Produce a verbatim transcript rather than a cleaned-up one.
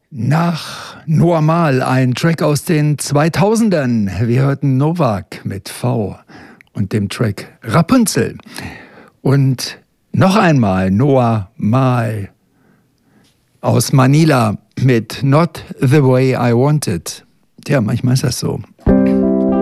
Nach Noah Mal, ein Track aus den zweitausendern. Wir hörten Novak mit V und dem Track Rapunzel. Und noch einmal Noah Mal aus Manila mit Not the Way I Want It. Tja, manchmal ist das so.